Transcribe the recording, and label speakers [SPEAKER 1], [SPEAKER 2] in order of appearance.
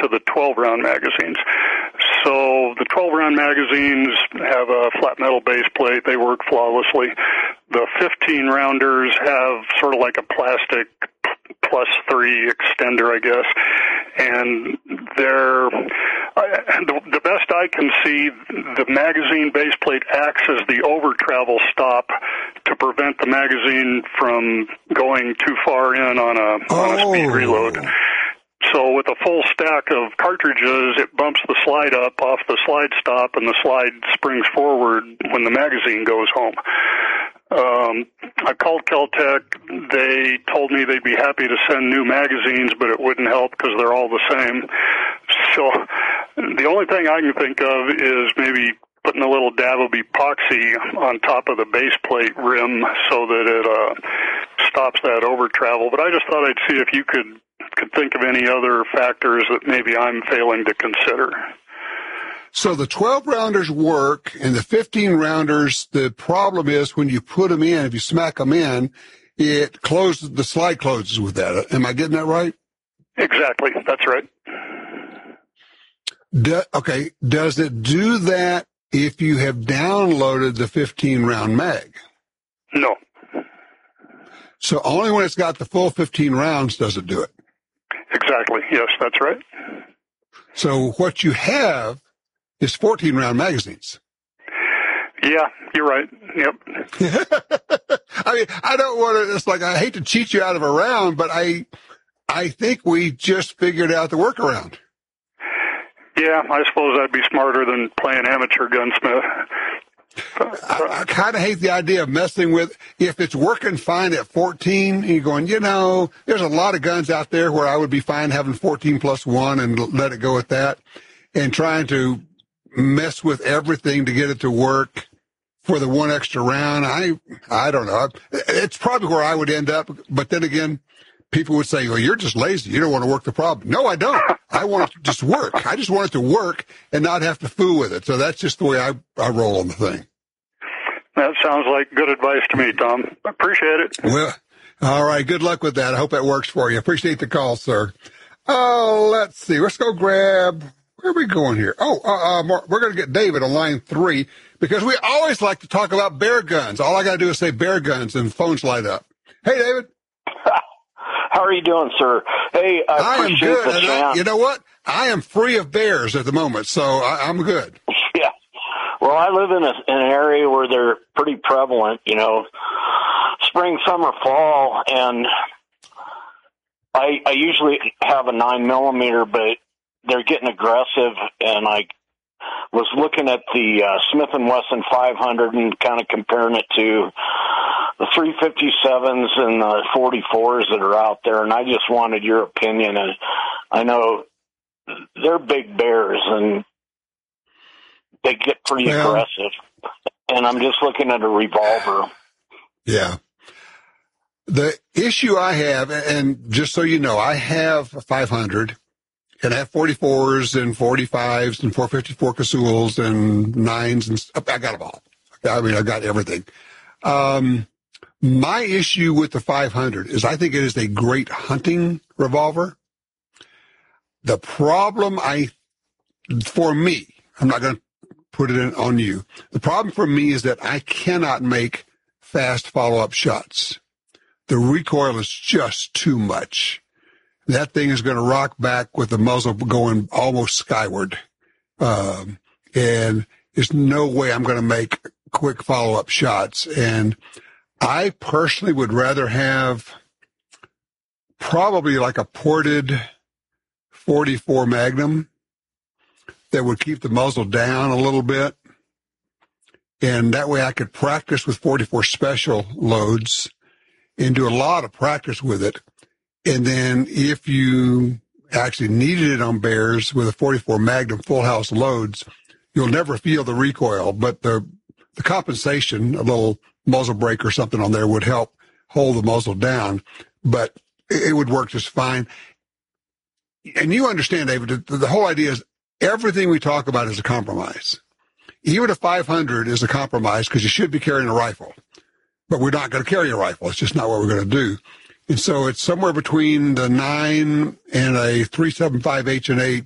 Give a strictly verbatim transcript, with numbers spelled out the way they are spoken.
[SPEAKER 1] to the twelve round magazines. So the twelve round magazines have a flat metal base plate. They work flawlessly. The fifteen rounders have sort of like a plastic plus three extender, I guess. And they're, uh, the, the best I can see, the magazine base plate acts as the over travel stop to prevent the magazine from going too far in on a, oh. on a speed reload. So with a full stack of cartridges, it bumps the slide up off the slide stop, and the slide springs forward when the magazine goes home. Um, I called Kel-Tec. They told me they'd be happy to send new magazines, but it wouldn't help because they're all the same. So the only thing I can think of is maybe putting a little dab of epoxy on top of the base plate rim so that it uh, stops that over travel. But I just thought I'd see if you could could think of any other factors that maybe I'm failing to consider.
[SPEAKER 2] So the twelve rounders work, and the fifteen rounders, the problem is when you put them in, if you smack them in, it closes, the slide closes with that. Am I getting that right?
[SPEAKER 1] Exactly. That's right.
[SPEAKER 2] Do, okay. Does it do that if you have downloaded the fifteen round mag?
[SPEAKER 1] No.
[SPEAKER 2] So only when it's got the full fifteen rounds does it do it?
[SPEAKER 1] Exactly. Yes, that's right.
[SPEAKER 2] So what you have is fourteen round magazines.
[SPEAKER 1] Yeah, you're right. Yep.
[SPEAKER 2] I mean, I don't want to, it's like, I hate to cheat you out of a round, but I, I think we just figured out the workaround.
[SPEAKER 1] Yeah, I suppose I'd be smarter than playing amateur gunsmith.
[SPEAKER 2] I, I kind of hate the idea of messing with, if it's working fine at fourteen, and you're going, you know, there's a lot of guns out there where I would be fine having fourteen plus one and let it go at that, and trying to mess with everything to get it to work for the one extra round. I, I don't know. It's probably where I would end up. But then again, people would say, well, you're just lazy. You don't want to work the problem. No, I don't. I want it to just work. I just want it to work and not have to fool with it. So that's just the way I, I roll on the thing.
[SPEAKER 1] That sounds like good advice to me, Tom. I appreciate it.
[SPEAKER 2] Well, all right. Good luck with that. I hope that works for you. Appreciate the call, sir. Oh, let's see. Let's go grab, where are we going here? Oh, uh, uh, we're going to get David on line three because we always like to talk about bear guns. All I got to do is say bear guns and phones light up. Hey, David.
[SPEAKER 3] How are you doing, sir? Hey, I,
[SPEAKER 2] I am
[SPEAKER 3] appreciate
[SPEAKER 2] good.
[SPEAKER 3] the
[SPEAKER 2] And I,
[SPEAKER 3] chance.
[SPEAKER 2] you know what? I am free of bears at the moment, so I, I'm good.
[SPEAKER 3] Yeah. Well, I live in, a, in an area where they're pretty prevalent, you know, spring, summer, fall, and I, I usually have a nine millimeter, but they're getting aggressive, and I was looking at the uh, Smith and Wesson five hundred and kind of comparing it to the three fifty-sevens and the forty-fours that are out there, and I just wanted your opinion. And I know they're big bears, and they get pretty well, aggressive, and I'm just looking at a revolver.
[SPEAKER 2] Yeah. The issue I have, and just so you know, I have a five hundred, and I have forty-fours and forty-fives and four fifty-four Casuls and nines, and I got them all. I mean, I got everything. Um, my issue with the five hundred is I think it is a great hunting revolver. The problem I, for me, I'm not going to put it in on you. The problem for me is that I cannot make fast follow-up shots. The recoil is just too much. That thing is going to rock back with the muzzle going almost skyward. Um, and there's no way I'm going to make quick follow-up shots. And I personally would rather have probably like a ported forty-four Magnum that would keep the muzzle down a little bit. And that way I could practice with forty-four special loads and do a lot of practice with it. And then if you actually needed it on bears with a forty-four Magnum full house loads, you'll never feel the recoil, but the the compensation, a little muzzle brake or something on there would help hold the muzzle down, but it, it would work just fine. And you understand, David, the, the whole idea is everything we talk about is a compromise. Even a five hundred is a compromise because you should be carrying a rifle, but we're not going to carry a rifle. It's just not what we're going to do. And so it's somewhere between the nine and a three seventy-five H and eight